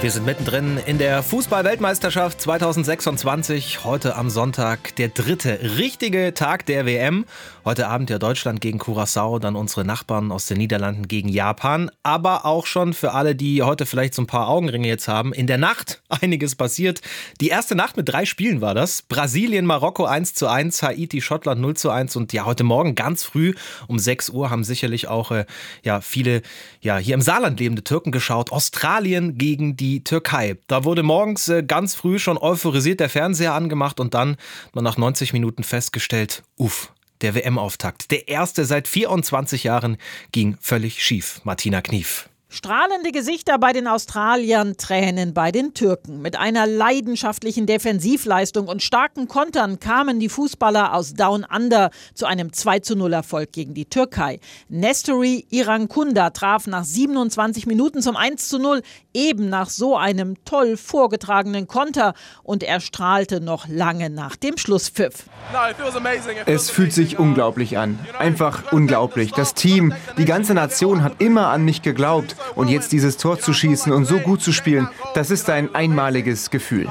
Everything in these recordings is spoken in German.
Wir sind mittendrin in der Fußball-Weltmeisterschaft 2026. Heute am Sonntag der dritte richtige Tag der WM. Heute Abend ja Deutschland gegen Curaçao, dann unsere Nachbarn aus den Niederlanden gegen Japan. Aber auch schon für alle, die heute vielleicht so ein paar Augenringe jetzt haben, in der Nacht einiges passiert. Die erste Nacht mit 3 Spielen war das. Brasilien, Marokko 1:1, Haiti, Schottland 0:1. Und ja, heute Morgen ganz früh um 6 Uhr haben sicherlich auch viele hier im Saarland lebende Türken geschaut. Australien gegen die Türkei. Da wurde morgens ganz früh schon euphorisiert der Fernseher angemacht und dann nach 90 Minuten festgestellt, der WM-Auftakt, der erste seit 24 Jahren, ging völlig schief. Martina Knief. Strahlende Gesichter bei den Australiern, Tränen bei den Türken. Mit einer leidenschaftlichen Defensivleistung und starken Kontern kamen die Fußballer aus Down Under zu einem 2:0-Erfolg gegen die Türkei. Nestori Irankunda traf nach 27 Minuten zum 1:0, eben nach so einem toll vorgetragenen Konter, und er strahlte noch lange nach dem Schlusspfiff. Es fühlt sich unglaublich an. Einfach unglaublich. Das Team, die ganze Nation hat immer an mich geglaubt. Und jetzt dieses Tor zu schießen und so gut zu spielen, das ist ein einmaliges Gefühl.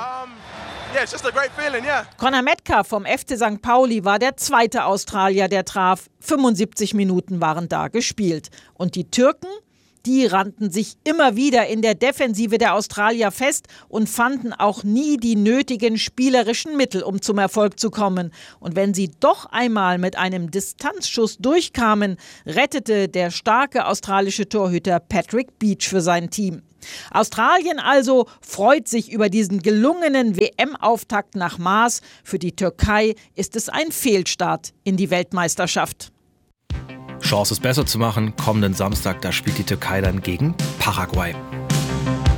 Conor Metcalfe vom FC St. Pauli war der zweite Australier, der traf. 75 Minuten waren da gespielt. Und die Türken? Die rannten sich immer wieder in der Defensive der Australier fest und fanden auch nie die nötigen spielerischen Mittel, um zum Erfolg zu kommen. Und wenn sie doch einmal mit einem Distanzschuss durchkamen, rettete der starke australische Torhüter Patrick Beach für sein Team. Australien also freut sich über diesen gelungenen WM-Auftakt nach Maß. Für die Türkei ist es ein Fehlstart in die Weltmeisterschaft. Chance es besser zu machen, kommenden Samstag, da spielt die Türkei dann gegen Paraguay.